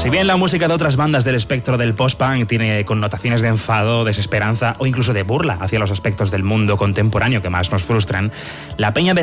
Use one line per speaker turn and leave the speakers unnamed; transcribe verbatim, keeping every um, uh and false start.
Si bien la música de otras bandas del espectro del post-punk tiene connotaciones de enfado, desesperanza o incluso de burla hacia los aspectos del mundo contemporáneo que más nos frustran, la peña de